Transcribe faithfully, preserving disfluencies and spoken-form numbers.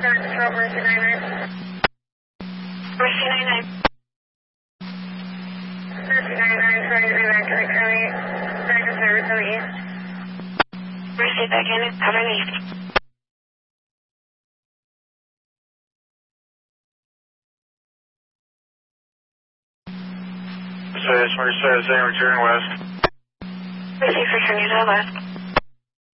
Mercy ninety-nine. Mercy ninety-nine. Mercy ninety-nine, trying to evacuate currently. Back to service on the east. Mercy back in, cover the east. Mercy, Mercy, return west. Mercy, returning to the west.